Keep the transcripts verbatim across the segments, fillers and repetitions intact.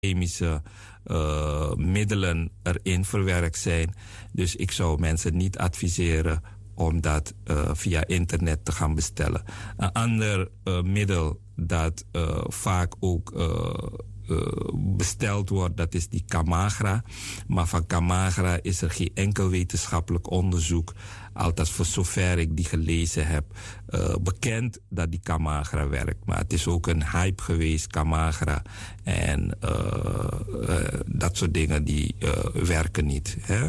chemische uh, middelen erin verwerkt zijn. Dus ik zou mensen niet adviseren om dat uh, via internet te gaan bestellen. Een ander uh, middel dat uh, vaak ook uh, uh, besteld wordt, dat is die Camagra. Maar van Camagra is er geen enkel wetenschappelijk onderzoek, althans voor zover ik die gelezen heb, uh, bekend dat die Camagra werkt. Maar het is ook een hype geweest, Camagra. En uh, uh, dat soort dingen die uh, werken niet. Hè?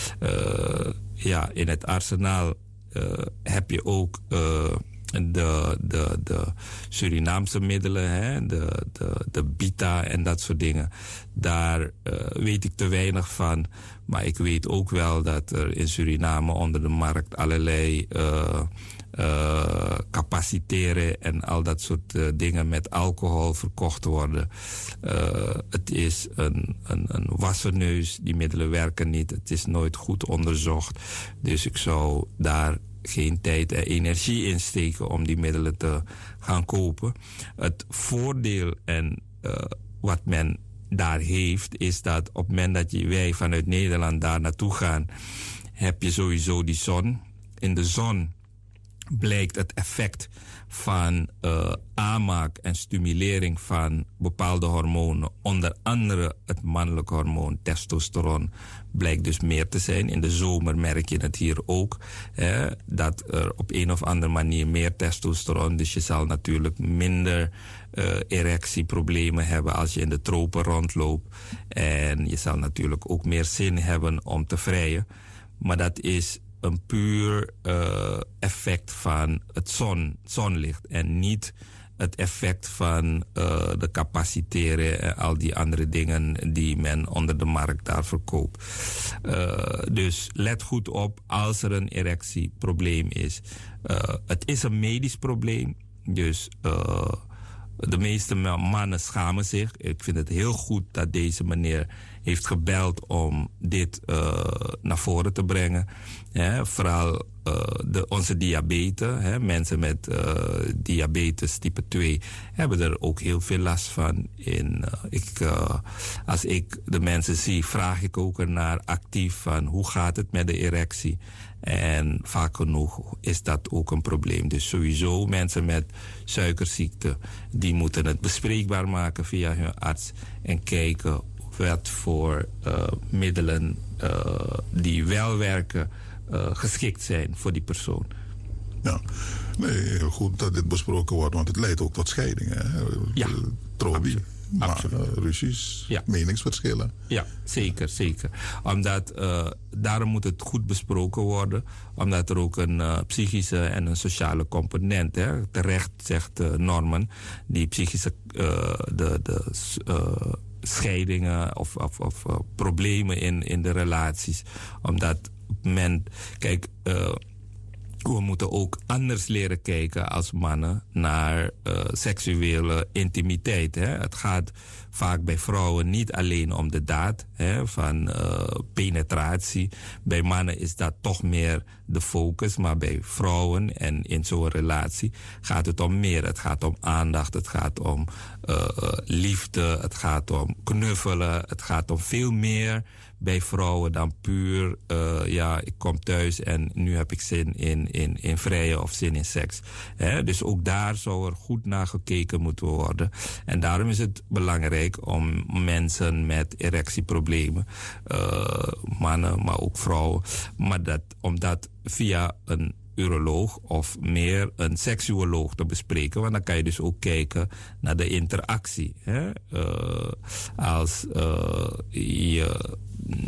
Uh, ja, in het arsenaal uh, heb je ook uh, de, de, de Surinaamse middelen, hè? De, de, de Bita en dat soort dingen. Daar uh, weet ik te weinig van. Maar ik weet ook wel dat er in Suriname onder de markt allerlei uh, uh, capaciteren en al dat soort uh, dingen met alcohol verkocht worden. Uh, het is een, een, een wassenneus. Die middelen werken niet. Het is nooit goed onderzocht. Dus ik zou daar geen tijd en energie in steken om die middelen te gaan kopen. Het voordeel en uh, wat men daar heeft, is dat op het moment dat je, wij vanuit Nederland daar naartoe gaan, heb je sowieso die zon. In de zon blijkt het effect van uh, aanmaak en stimulering van bepaalde hormonen, onder andere het mannelijke hormoon testosteron, blijkt dus meer te zijn. In de zomer merk je het hier ook, hè, dat er op een of andere manier meer testosteron, dus je zal natuurlijk minder uh, erectieproblemen hebben als je in de tropen rondloopt. En je zal natuurlijk ook meer zin hebben om te vrijen. Maar dat is een puur uh, effect van het zon, zonlicht en niet het effect van uh, de capaciteren en al die andere dingen die men onder de markt daar verkoopt. Uh, dus let goed op als er een erectieprobleem is. Uh, het is een medisch probleem, dus uh, de meeste mannen schamen zich. Ik vind het heel goed dat deze meneer heeft gebeld om dit uh, naar voren te brengen. Hè, vooral uh, de, onze diabetes. Hè, mensen met uh, diabetes type twee hebben er ook heel veel last van. In, uh, ik, uh, als ik de mensen zie, vraag ik ook ernaar actief van hoe gaat het met de erectie. En vaak genoeg is dat ook een probleem. Dus sowieso mensen met suikerziekte, die moeten het bespreekbaar maken via hun arts en kijken wat voor uh, middelen uh, die wel werken uh, geschikt zijn voor die persoon. Ja, nee, heel goed dat dit besproken wordt, want het leidt ook tot scheidingen. Hè? Ja, Trobi. Maar uh, ruzies, ja. Meningsverschillen. Ja, zeker, zeker. Omdat, uh, daarom moet het goed besproken worden. Omdat er ook een uh, psychische en een sociale component, hè, terecht zegt uh, Norman, die psychische, uh, de, de uh, scheidingen of, of, of uh, problemen in, in de relaties. Omdat men, kijk, uh, we moeten ook anders leren kijken als mannen naar uh, seksuele intimiteit. Hè. Het gaat vaak bij vrouwen niet alleen om de daad, hè, van uh, penetratie. Bij mannen is dat toch meer de focus, maar bij vrouwen en in zo'n relatie gaat het om meer. Het gaat om aandacht, het gaat om uh, liefde, het gaat om knuffelen, het gaat om veel meer bij vrouwen dan puur, uh, ja, ik kom thuis en nu heb ik zin in, in, in vrijen of zin in seks. He, dus ook daar zou er goed naar gekeken moeten worden. En daarom is het belangrijk om mensen met erectieproblemen, uh, mannen, maar ook vrouwen, maar dat, om dat via een uroloog of meer een seksuoloog te bespreken. Want dan kan je dus ook kijken naar de interactie. Hè? Uh, als uh, je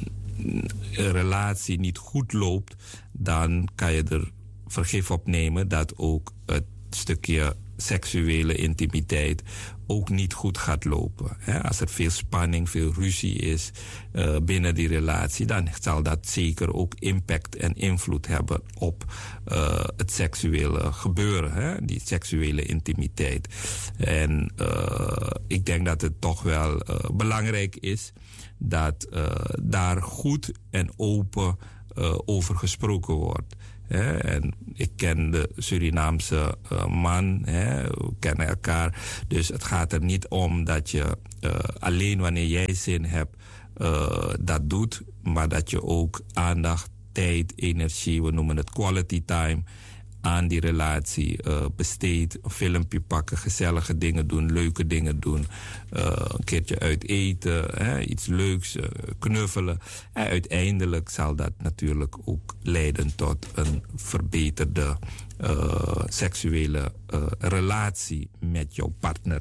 een relatie niet goed loopt, dan kan je er vergif op nemen dat ook het stukje seksuele intimiteit ook niet goed gaat lopen. Hè? Als er veel spanning, veel ruzie is uh, binnen die relatie, dan zal dat zeker ook impact en invloed hebben op uh, het seksuele gebeuren, hè? Die seksuele intimiteit. En uh, ik denk dat het toch wel uh, belangrijk is dat uh, daar goed en open uh, over gesproken wordt. Hè? En ik ken de Surinaamse uh, man, hè? We kennen elkaar. Dus het gaat er niet om dat je uh, alleen wanneer jij zin hebt uh, dat doet, maar dat je ook aandacht, tijd, energie, we noemen het quality time, aan die relatie uh, besteedt. Een filmpje pakken, gezellige dingen doen, leuke dingen doen. Uh, een keertje uit eten, hè, iets leuks, uh, knuffelen. En uiteindelijk zal dat natuurlijk ook leiden tot een verbeterde uh, seksuele uh, relatie met jouw partner.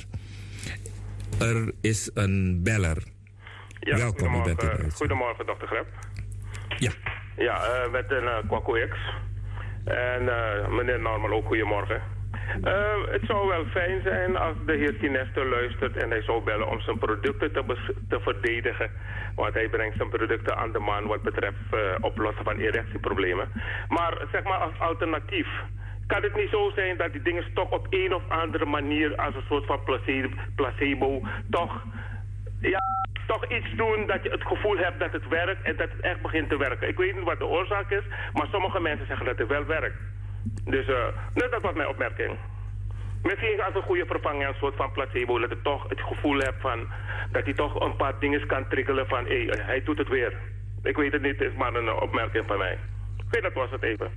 Er is een beller. Ja, welkom, u bent in goedemorgen, dokter Greb. Ja. Ja, uh, met een uh, Kwaku X. En uh, meneer Norman ook goedemorgen. Uh, het zou wel fijn zijn als de heer Kinester luistert en hij zou bellen om zijn producten te, te verdedigen. Want hij brengt zijn producten aan de man wat betreft uh, oplossen van erectieproblemen. Maar zeg maar als alternatief, kan het niet zo zijn dat die dingen toch op een of andere manier als een soort van placebo, placebo toch... Ja, toch iets doen dat je het gevoel hebt dat het werkt en dat het echt begint te werken. Ik weet niet wat de oorzaak is, maar sommige mensen zeggen dat het wel werkt. Dus uh, nou, dat was mijn opmerking. Misschien als een goede vervanger, een soort van placebo, dat je toch het gevoel hebt van dat hij toch een paar dingen kan triggeren van hé, hey, hij doet het weer. Ik weet het niet, het is maar een opmerking van mij. Oké, dat was het even.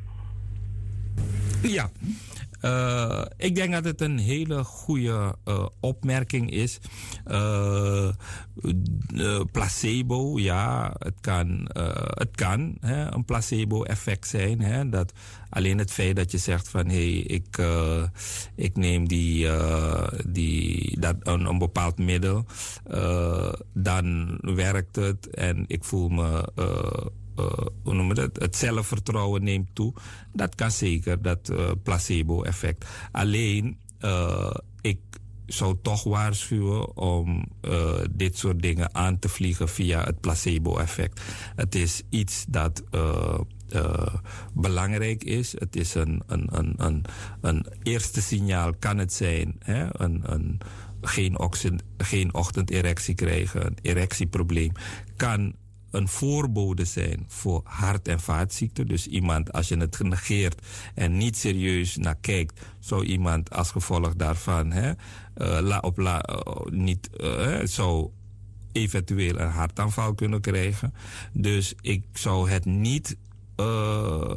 Ja. Uh, ik denk dat het een hele goede uh, opmerking is. Uh, uh, placebo, ja, het kan, uh, het kan hè, een placebo-effect zijn. Hè, dat alleen het feit dat je zegt van hé, hey, ik, uh, ik neem die, uh, die, dat, een, een bepaald middel, uh, dan werkt het en ik voel me... Uh, Uh, hoe noemen we dat? Het zelfvertrouwen neemt toe. Dat kan zeker, dat uh, placebo-effect. Alleen, uh, ik zou toch waarschuwen om uh, dit soort dingen aan te vliegen via het placebo-effect. Het is iets dat uh, uh, belangrijk is. Het is een, een, een, een, een eerste signaal, kan het zijn. Hè? Een, een, geen, ochtend, geen ochtenderectie krijgen, een erectieprobleem kan een voorbode zijn voor hart- en vaatziekten. Dus iemand, als je het negeert en niet serieus naar kijkt, zou iemand als gevolg daarvan hè, uh, la, op la, uh, niet, uh, zou eventueel een hartaanval kunnen krijgen. Dus ik zou het niet Uh,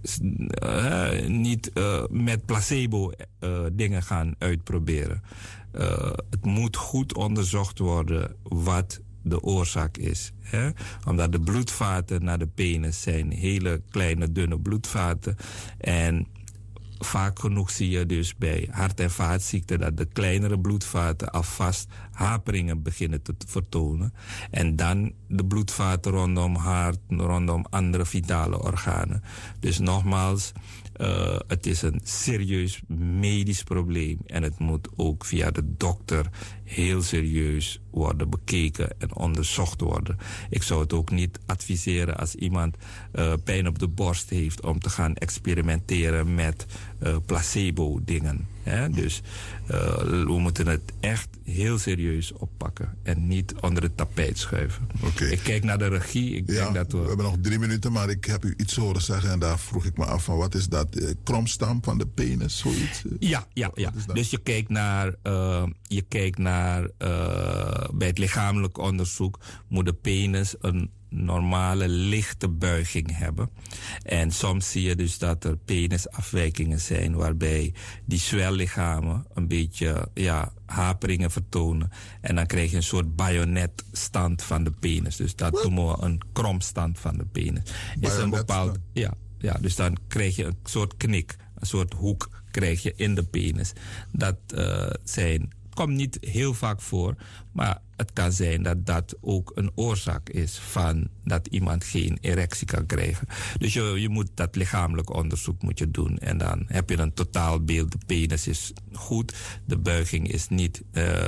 uh, niet uh, met placebo uh, dingen gaan uitproberen. Uh, het moet goed onderzocht worden wat de oorzaak is. Hè? Omdat de bloedvaten naar de penis zijn hele kleine, dunne bloedvaten. En vaak genoeg zie je dus bij hart- en vaatziekten dat de kleinere bloedvaten alvast haperingen beginnen te vertonen. En dan de bloedvaten rondom hart, rondom andere vitale organen. Dus nogmaals, uh, het is een serieus medisch probleem. En het moet ook via de dokter heel serieus worden bekeken en onderzocht worden. Ik zou het ook niet adviseren als iemand uh, pijn op de borst heeft om te gaan experimenteren met uh, placebo-dingen. Hè? Dus uh, we moeten het echt heel serieus oppakken en niet onder het tapijt schuiven. Okay. Ik kijk naar de regie. Ik ja, denk dat we... we hebben nog drie minuten, maar ik heb u iets horen zeggen en daar vroeg ik me af van wat is dat? Uh, kromstam van de penis, zoiets? Ja, ja, ja. Dus je kijkt naar, uh, je kijkt naar uh, bij het lichamelijk onderzoek moet de penis een normale lichte buiging hebben. En soms zie je dus dat er penisafwijkingen zijn waarbij die zwellichamen een beetje ja, haperingen vertonen. En dan krijg je een soort bajonetstand van de penis. Dus dat noemen we een kromstand van de penis. Is een bepaald, ja, ja, dus dan krijg je een soort knik, een soort hoek krijg je in de penis. Dat uh, zijn komt niet heel vaak voor, maar het kan zijn dat dat ook een oorzaak is van dat iemand geen erectie kan krijgen. Dus je, je moet dat lichamelijk onderzoek moet je doen en dan heb je een totaalbeeld. De penis is goed, de buiging is niet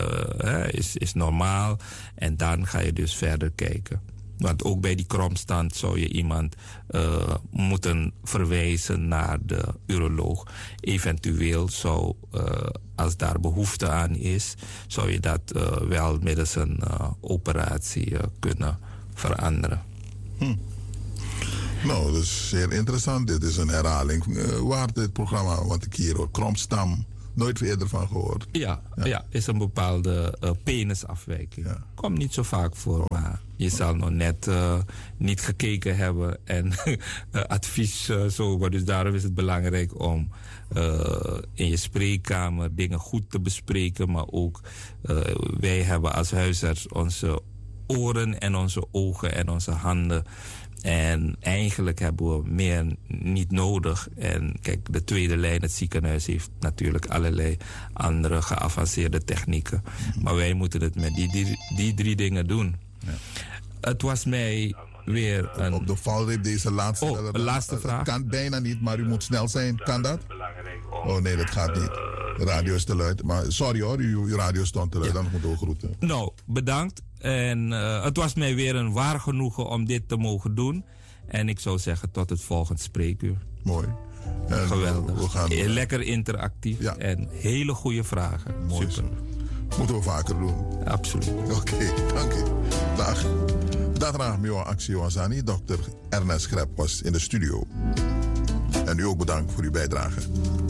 uh, is, is normaal en dan ga je dus verder kijken. Want ook bij die kromstand zou je iemand uh, moeten verwijzen naar de uroloog. Eventueel zou, uh, als daar behoefte aan is, zou je dat uh, wel middels een uh, operatie uh, kunnen veranderen. Hm. Nou, dat is zeer interessant. Dit is een herhaling uh, waard, dit programma. Wat ik hier hoor. Kromstam. Nooit eerder van gehoord. Ja, ja. ja is een bepaalde uh, penisafwijking. Ja. Komt niet zo vaak voor, maar je zal nog net uh, niet gekeken hebben en uh, advies uh, zo. Dus daarom is het belangrijk om uh, in je spreekkamer dingen goed te bespreken. Maar ook, uh, wij hebben als huisarts onze oren en onze ogen en onze handen. En eigenlijk hebben we meer niet nodig. En kijk, de tweede lijn, het ziekenhuis, heeft natuurlijk allerlei andere geavanceerde technieken. Maar wij moeten het met die, die, die drie dingen doen. Ja. Het was mij weer een... Op de valreep deze laatste... Oh, een laatste vraag. Kan bijna niet, maar u moet snel zijn. Kan dat? Oh nee, dat gaat niet. De radio is te luid. Maar sorry hoor, uw, uw radio stond te luid. Ja. Dan moeten we groeten. Nou, bedankt. En uh, het was mij weer een waar genoegen om dit te mogen doen. En ik zou zeggen tot het volgende spreekuur. Mooi. En geweldig. We, we gaan, lekker interactief. Ja. En hele goede vragen. Mooi. Super. Moeten we vaker doen. Absoluut. Oké, okay, dank u. Dag. Dat raad me actie Wanzani. dokter Ernest Grep was in de studio. En u ook bedankt voor uw bijdrage.